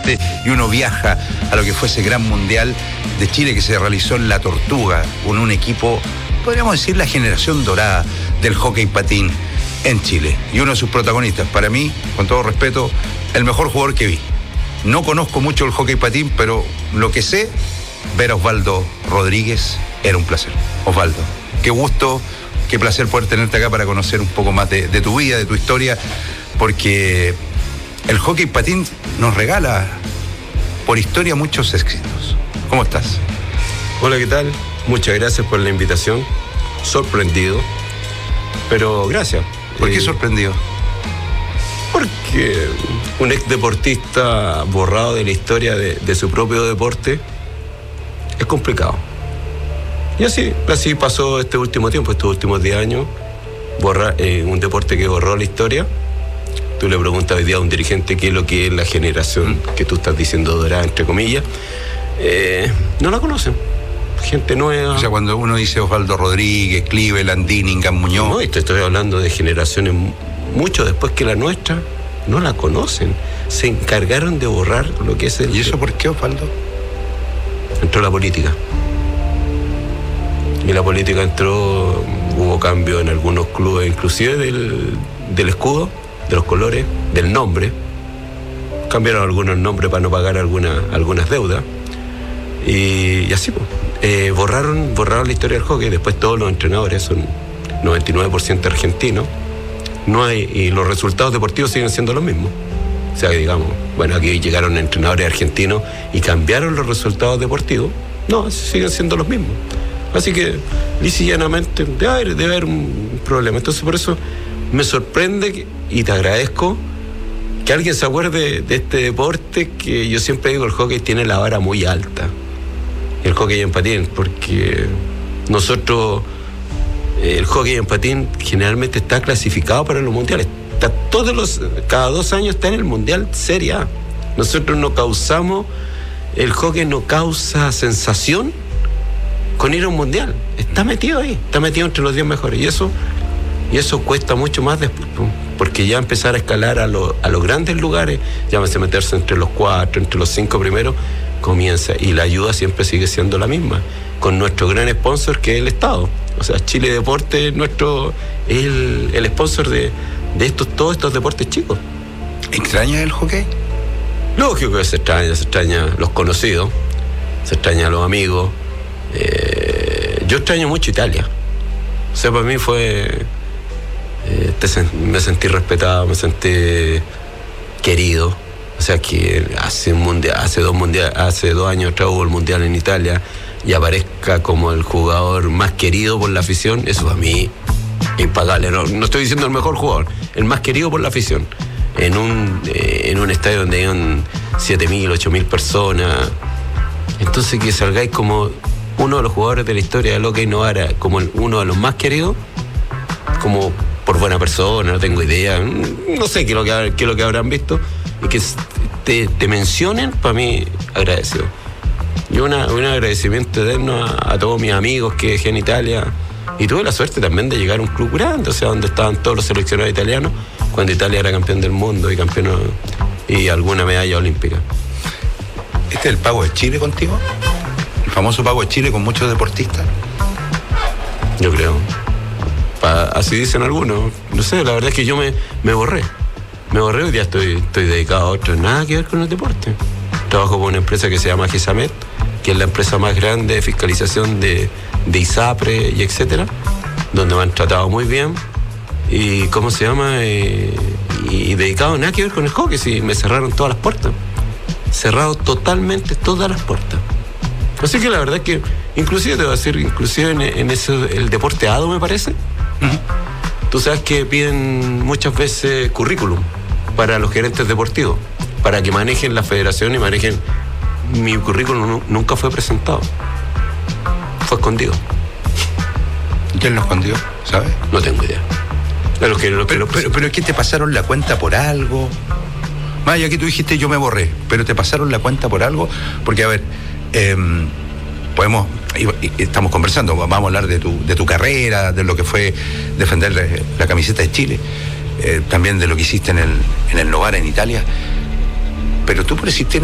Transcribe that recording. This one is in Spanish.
deporte y uno viaja a lo que fue ese gran mundial de Chile que se realizó en La Tortuga, con un equipo, podríamos decir, la generación dorada del hockey patín en Chile. Y uno de sus protagonistas, para mí, con todo respeto, el mejor jugador que vi. No conozco mucho el hockey patín, pero lo que sé, ver a Osvaldo Rodríguez era un placer. Osvaldo, qué gusto, qué placer poder tenerte acá para conocer un poco más de tu vida, de tu historia, porque el hockey patín nos regala por historia muchos éxitos. ¿Cómo estás? Hola, ¿qué tal? Muchas gracias por la invitación. Sorprendido, pero gracias. ¿Por qué sorprendido? Porque un ex deportista borrado de la historia de su propio deporte es complicado. Y así pasó este último tiempo, estos últimos 10 años, un deporte que borró la historia. Tú le preguntas hoy día a un dirigente qué es lo que es la generación que tú estás diciendo dorada, entre comillas. No la conocen. Gente nueva. O sea, cuando uno dice Osvaldo Rodríguez, Cleveland, Dinningham, Muñoz. No, y te estoy hablando de generaciones mucho después que la nuestra, no la conocen. Se encargaron de borrar lo que es el... ¿Y eso por qué, Osvaldo? Entró la política. Y la política entró, hubo cambio en algunos clubes, inclusive del escudo, de los colores, del nombre. Cambiaron algunos nombres para no pagar algunas deudas. Y así, pues. Borraron la historia del hockey. Después todos los entrenadores son 99% argentinos. Y los resultados deportivos siguen siendo los mismos. O sea, digamos, bueno, aquí llegaron entrenadores argentinos y cambiaron los resultados deportivos. No, siguen siendo los mismos. Así que, lisa y llanamente, debe haber un problema. Entonces, por eso me sorprende y te agradezco que alguien se acuerde de este deporte que yo siempre digo, el hockey tiene la vara muy alta. El hockey en patín, porque nosotros, el hockey en patín generalmente está clasificado para los mundiales. Cada 2 años está en el mundial Serie A. Nosotros el hockey no causa sensación con ir a un mundial. Está metido ahí, está metido entre los 10 mejores. Y eso cuesta mucho más después, porque ya empezar a escalar a los grandes lugares, llámese meterse entre los 4, entre los 5 primeros, comienza, y la ayuda siempre sigue siendo la misma, con nuestro gran sponsor que es el Estado. O sea, Chile Deporte es el sponsor de todos estos deportes chicos. ¿Extrañas el hockey? Lógico que se extraña los conocidos, se extraña a los amigos. Yo extraño mucho Italia. O sea, para mí me sentí respetado, me sentí querido. O sea, que hace 2 años hubo el mundial en Italia y aparezca como el jugador más querido por la afición, eso a mí impagable. No estoy diciendo el mejor jugador, el más querido por la afición. En un estadio donde iban 7.000, 8.000 personas. Entonces, que salgáis como uno de los jugadores de la historia del hockey Novara, como uno de los más queridos, como por buena persona, no tengo idea, no sé qué es lo que habrán visto, y que te mencionen, para mí, agradecido. Y un agradecimiento eterno a todos mis amigos que dejé en Italia, y tuve la suerte también de llegar a un club grande, o sea, donde estaban todos los seleccionados italianos, cuando Italia era campeón del mundo y alguna medalla olímpica. ¿Este es el Pago de Chile contigo? ¿El famoso Pago de Chile con muchos deportistas? Yo creo. Así dicen algunos. No sé, la verdad es que yo me borré. Hoy día estoy dedicado a otro, nada que ver con el deporte. Trabajo con una empresa que se llama GESAMET, que es la empresa más grande de fiscalización de ISAPRE y etcétera, donde me han tratado muy bien. Y ¿cómo se llama? Y dedicado nada que ver con el hockey, sí, me cerraron todas las puertas. Cerrado totalmente todas las puertas. Así que la verdad es que, inclusive te voy a decir, en el deporte ADO, me parece. Uh-huh. Tú sabes que piden muchas veces currículum para los gerentes deportivos, para que manejen la federación y manejen. Mi currículum nunca fue presentado. Fue escondido. ¿Quién lo escondió? ¿Sabes? No tengo idea. Pero es que te pasaron la cuenta por algo. Maya, aquí tú dijiste yo me borré, pero te pasaron la cuenta por algo, porque a ver, estamos conversando, vamos a hablar de tu carrera, de lo que fue defender la camiseta de Chile, también de lo que hiciste en el Novara en Italia, pero tú por existir